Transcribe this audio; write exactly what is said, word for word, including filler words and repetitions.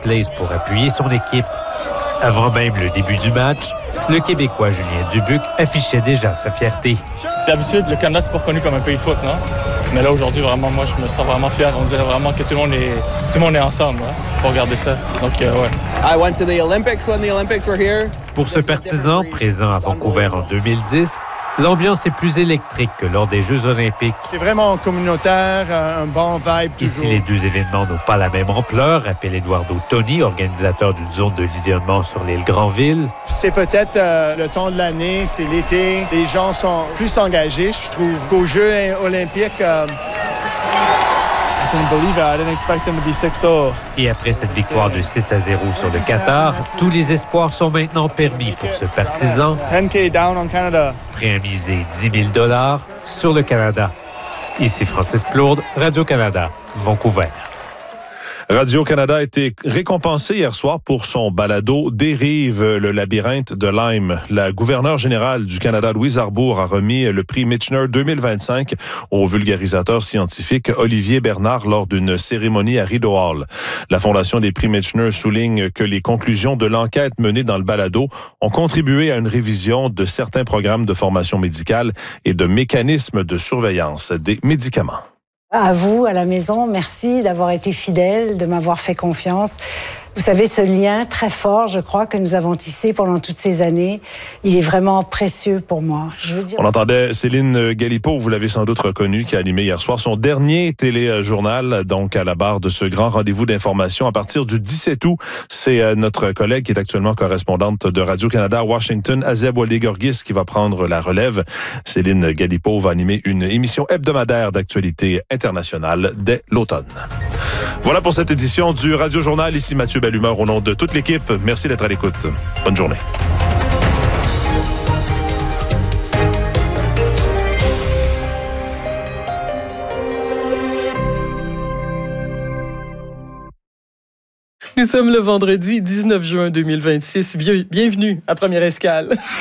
Place pour appuyer son équipe. Avant même le début du match, le Québécois Julien Dubuc affichait déjà sa fierté. D'habitude, le Canada, c'est pas reconnu comme un pays de foot, non? Mais là, aujourd'hui, vraiment, moi, je me sens vraiment fier. On dirait vraiment que tout le monde est, tout le monde est ensemble hein, pour regarder ça. Donc, euh, ouais. I went to the Olympics when the Olympics were here. Pour ce partisan, présent à Vancouver en deux mille dix, l'ambiance est plus électrique que lors des Jeux olympiques. C'est vraiment communautaire, un bon vibe toujours. Ici, les deux événements n'ont pas la même ampleur, rappelle Eduardo Toni, organisateur d'une zone de visionnement sur l'île Granville. C'est peut-être euh, le temps de l'année, c'est l'été. Les gens sont plus engagés, je trouve, qu'aux Jeux olympiques. Euh... I couldn't believe it. I didn't expect them to be six oh. Et après cette victoire de six à zéro sur le Qatar, tous les espoirs sont maintenant permis pour ce partisan. ten K down on Canada. Prêt à miser dix mille dollars sur le Canada. Ici Francis Plourde, Radio-Canada, Vancouver. Radio-Canada a été récompensé hier soir pour son balado « Dérive, le labyrinthe de Lyme ». La gouverneure générale du Canada, Louise Arbour, a remis le prix Michener deux mille vingt-cinq au vulgarisateur scientifique Olivier Bernard lors d'une cérémonie à Rideau Hall. La Fondation des prix Michener souligne que les conclusions de l'enquête menée dans le balado ont contribué à une révision de certains programmes de formation médicale et de mécanismes de surveillance des médicaments. À vous, à la maison, merci d'avoir été fidèle, de m'avoir fait confiance. Vous savez, ce lien très fort, je crois, que nous avons tissé pendant toutes ces années, il est vraiment précieux pour moi. Je veux dire... On entendait Céline Galipeau, vous l'avez sans doute reconnu, qui a animé hier soir son dernier téléjournal, donc à la barre de ce grand rendez-vous d'information à partir du dix-sept août. C'est notre collègue qui est actuellement correspondante de Radio-Canada à Washington, Azeb Waldé-Gorgis, qui va prendre la relève. Céline Galipeau va animer une émission hebdomadaire d'actualité internationale dès l'automne. Voilà pour cette édition du Radio-Journal. Ici Mathieu Bellumeur au nom de toute l'équipe. Merci d'être à l'écoute. Bonne journée. Nous sommes le vendredi dix-neuf juin deux mille vingt-six. Bienvenue à Première Escale.